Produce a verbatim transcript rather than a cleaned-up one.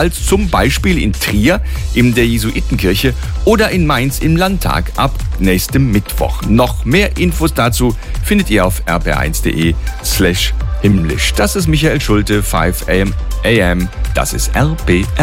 als zum Beispiel in Trier in der Jesuitenkirche oder in Mainz im Landtag ab nächstem Mittwoch. Noch mehr Infos dazu findet ihr auf r b r eins punkt d e slash himmlisch. Das ist Michael Schulte, fünf a m. Das ist R B R.